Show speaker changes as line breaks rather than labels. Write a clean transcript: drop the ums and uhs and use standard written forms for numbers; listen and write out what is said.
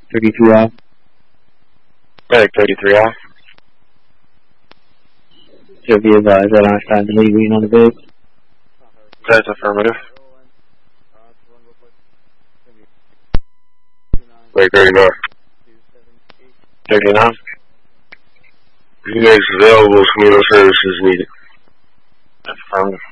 33 off.
Medic 33 off.
Should be advised that I'm starting to leave reading on the base.
That's affirmative.
Medic 39.
39.
You guys available, Camino services needed.
That's affirmative.